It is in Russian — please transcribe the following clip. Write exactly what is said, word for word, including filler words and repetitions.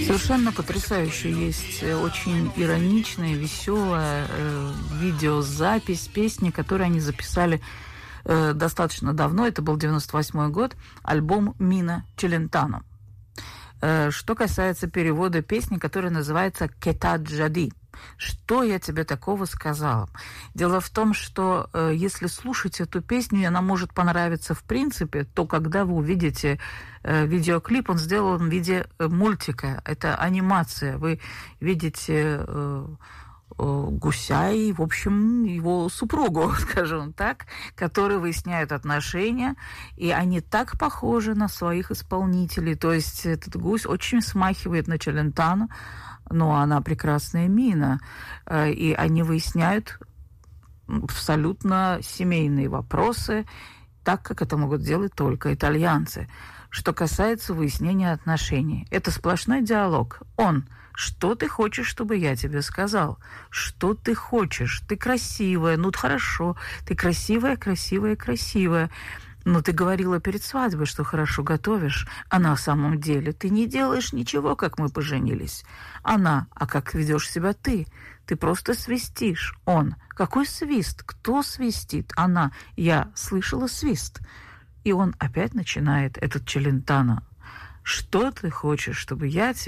Совершенно потрясающе. Есть очень ироничная, веселая э, видеозапись песни, которую они записали э, достаточно давно. Это был девяносто восьмой год, альбом «Мина Челентано». Э, что касается перевода песни, которая называется «Кета Джади». Что я тебе такого сказала? Дело в том, что э, если слушать эту песню, она может понравиться в принципе, то когда вы увидите э, видеоклип, он сделан в виде э, мультика, это анимация. Вы видите э, э, гуся и, в общем, его супругу, скажем так, которые выясняют отношения, и они так похожи на своих исполнителей. То есть этот гусь очень смахивает на Челентано, но она прекрасная Мина, и они выясняют абсолютно семейные вопросы, так, как это могут делать только итальянцы. Что касается выяснения отношений, это сплошной диалог. Он: что ты хочешь, чтобы я тебе сказал? Что ты хочешь? Ты красивая, ну хорошо, ты красивая, красивая, красивая. Но ты говорила перед свадьбой, что хорошо готовишь, а на самом деле ты не делаешь ничего, как мы поженились. Она: а как ведешь себя ты? Ты просто свистишь. Он: какой свист? Кто свистит? Она: я слышала свист. И он опять начинает, этот Челентано: что ты хочешь, чтобы я тебе